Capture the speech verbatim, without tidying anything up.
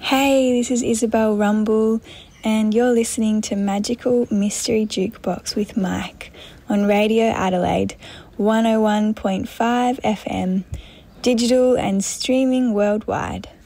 Hey, this is Isabel Rumble, and you're listening to Magical Mystery Jukebox with Mike on Radio Adelaide, one oh one point five F M, digital and streaming worldwide.